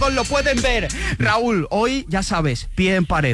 lo pueden ver. Raúl, hoy ya sabes, pie en pared.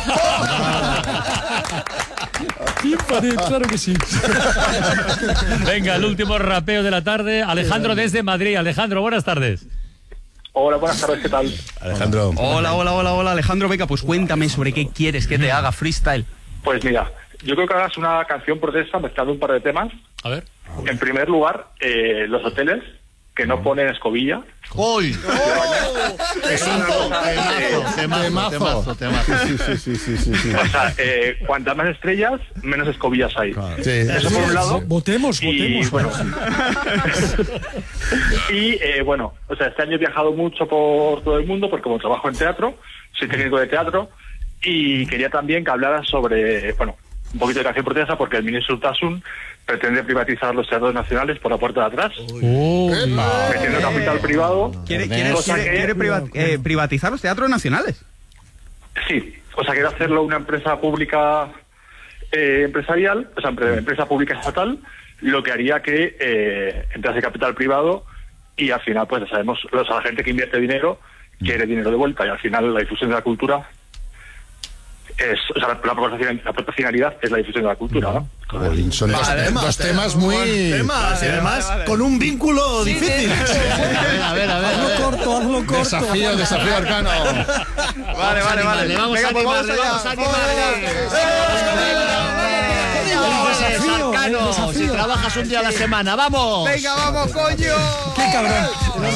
Pie en pared, claro que sí. Venga, el último rapeo de la tarde. Alejandro desde Madrid. Alejandro, buenas tardes. Hola, buenas tardes, ¿qué tal? Alejandro. Hola, Alejandro. Venga, pues cuéntame sobre qué quieres que te haga freestyle. Pues mira, yo creo que hagas una canción protesta mezclando un par de temas. A ver. En primer lugar, los hoteles que no ponen escobilla. ¡Uy! Es una Temazo. Sí. O sea, cuantas más estrellas, menos escobillas hay. Sí. Eso por un lado. Votemos. Bueno, bueno, o sea, este año he viajado mucho por todo el mundo porque como trabajo en teatro, soy técnico de teatro y quería también que hablaras sobre, bueno, un poquito de canción protesta porque el ministro Urtasun pretende privatizar los teatros nacionales por la puerta de atrás, metiendo capital privado. ¿Quiere privatizar los teatros nacionales? Sí, o sea, quiere hacerlo una empresa pública empresarial, o sea, empresa pública estatal, lo que haría que entrase capital privado y al final, pues ya sabemos, la gente que invierte dinero quiere dinero de vuelta y al final la difusión de la cultura es, o sea, la proporcionalidad es la difusión de la cultura, ¿no? Son dos temas muy... Además, con un vínculo difícil. A ver. Hazlo corto. Desafío arcano. Vale. Venga, pues vamos allá. Si trabajas un día a la semana, ¡vamos! Venga, vamos, coño. ¡Qué cabrón!